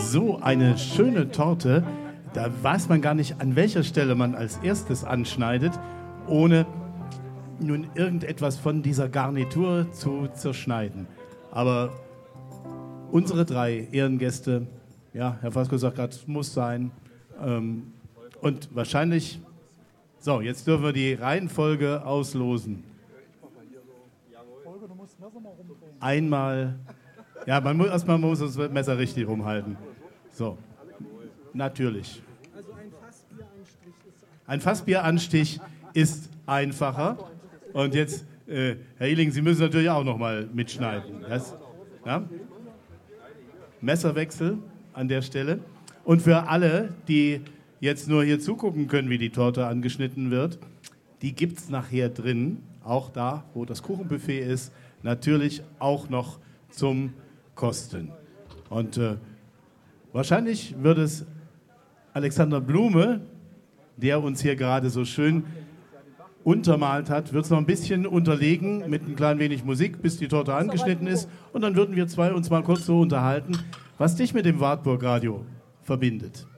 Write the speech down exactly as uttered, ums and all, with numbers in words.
So eine schöne Torte, da weiß man gar nicht, an welcher Stelle man als erstes anschneidet, ohne nun irgendetwas von dieser Garnitur zu zerschneiden. Aber unsere drei Ehrengäste, ja, Herr Fasko sagt gerade, es muss sein. Ähm, und wahrscheinlich, so, jetzt dürfen wir die Reihenfolge auslosen. Einmal, ja, man muss erstmal muss das Messer richtig rumhalten. So, natürlich. Ein Fassbieranstich ist einfacher. Und jetzt, äh, Herr Ihling, Sie müssen natürlich auch noch mal mitschneiden. Das, ja? Messerwechsel an der Stelle. Und für alle, die jetzt nur hier zugucken können, wie die Torte angeschnitten wird, die gibt es nachher drin, auch da, wo das Kuchenbuffet ist, natürlich auch noch zum Kosten. Und äh, wahrscheinlich wird es Alexander Blume, der uns hier gerade so schön untermalt hat, wird es noch ein bisschen unterlegen mit ein klein wenig Musik, bis die Torte angeschnitten ist. Und dann würden wir zwei uns mal kurz so unterhalten, was dich mit dem Wartburg Radio verbindet.